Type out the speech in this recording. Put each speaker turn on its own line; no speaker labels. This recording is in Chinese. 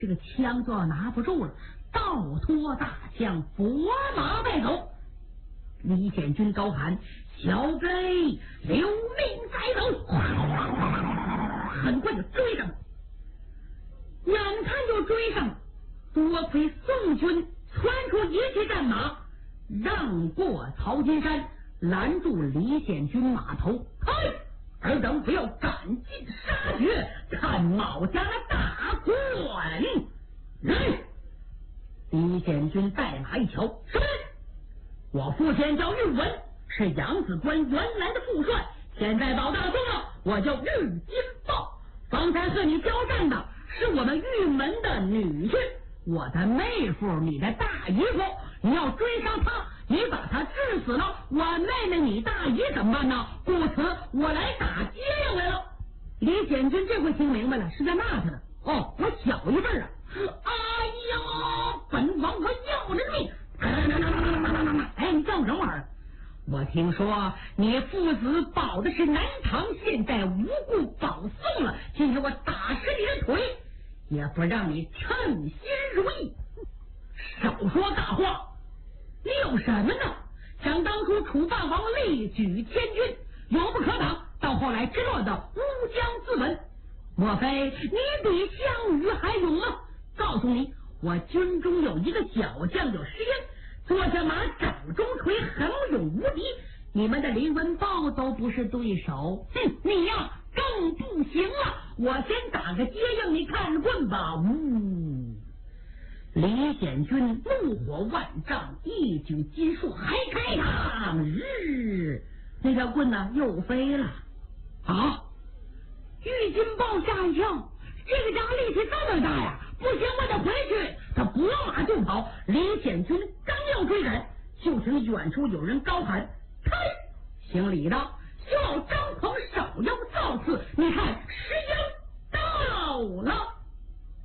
这个枪就要拿不住了，倒拖大枪，拨马败走。李显军高喊：“小贼，留命再走！”很快就追上了，眼看就追上了，多亏宋军窜出一骑战马，让过曹金山，拦住李显军马头。嘿，尔等不要赶尽杀绝，看某家的大棍！来，李显军带马一瞧，什么？我父亲叫玉文，是扬子关原来的副帅，现在保大宗了，我叫玉金豹。方才和你交战的是我们玉门的女婿，我的妹夫，你的大姨夫。你要追上他，你把他治死了，我妹妹你大姨怎么办呢？故此我来打接应来了。李显军这回听明白了，是在骂他的。哦，我小一辈啊！哎呀，本王我要人命！哎，你叫什么玩意儿？我听说你父子保的是南唐，现在无故保送了，今天我打折你的腿，也不让你称心如意。少说大话，你有什么呢？想当初楚霸王力举千军，勇不可挡，到后来之落的乌江自刎，莫非你比项羽还勇吗？告诉你，我军中有一个小将叫石英，坐下马掌中锤，横勇无敌，你们的林文豹都不是对手。哼，你呀更不行了，我先打个接应，你看棍吧。李显军怒火万丈，一举金树，还开膛，那条棍呢又飞了。啊！玉金豹吓一跳，这个家伙力气这么大呀！不行，我得回去。他拨马就跑。李显军刚要追赶，就听远处有人高喊：“开！”姓李的就要张